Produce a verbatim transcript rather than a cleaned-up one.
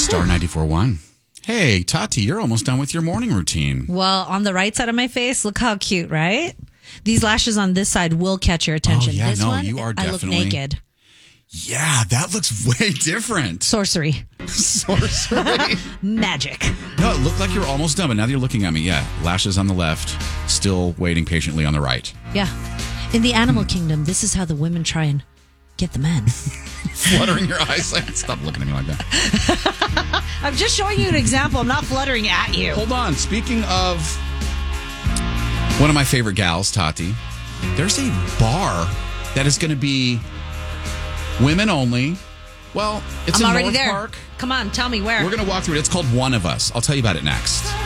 Star ninety-four point one. Hey, Tati, you're almost done with your morning routine. Well, on the right side of my face, look how cute, right? These lashes on this side will catch your attention. Oh, yeah, this no, one, you are I look definitely- naked. Yeah, that looks way different. Sorcery. Sorcery. Magic. No, it looked like you were almost done, but now that you're looking at me, yeah, lashes on the left, still waiting patiently on the right. Yeah. In the animal kingdom, this is how the women try and get the men. Fluttering your eyes. Like, stop looking at me like that. I'm just showing you an example. I'm not fluttering at you. Hold on. Speaking of one of my favorite gals, Tati, there's a bar that is going to be women only. Well, it's I'm in already North there. Park. Come on, tell me where. We're going to walk through it. It's called One of Us. I'll tell you about it next.